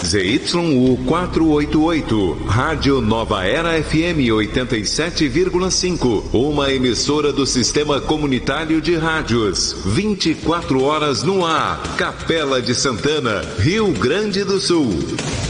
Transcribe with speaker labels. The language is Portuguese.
Speaker 1: ZYU 488, Rádio Nova Era FM 87,5, uma emissora do Sistema Comunitário de Rádios, 24 horas no ar, Capela de Santana, Rio Grande do Sul.